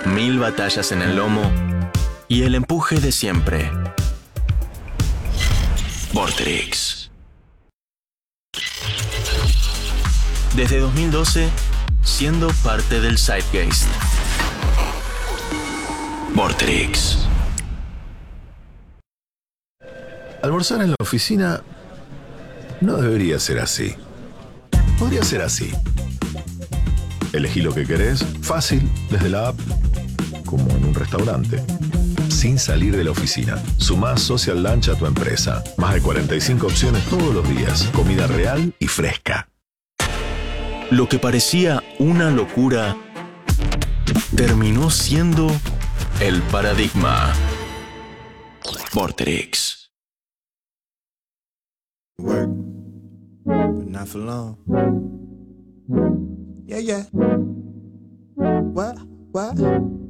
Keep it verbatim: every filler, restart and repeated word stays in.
mil batallas en el lomo y el empuje de siempre. Vorterix. Desde dos mil doce, siendo parte del Zeitgeist. Vorterix. Almorzar en la oficina no debería ser así. Podría ser así. Elegí lo que querés, fácil, desde la app, como en un restaurante. Sin salir de la oficina. Sumá Social Lunch a tu empresa. Más de cuarenta y cinco opciones todos los días. Comida real y fresca. Lo que parecía una locura terminó siendo el paradigma. Vorterix. Work, but not for long. Yeah, yeah. What? What?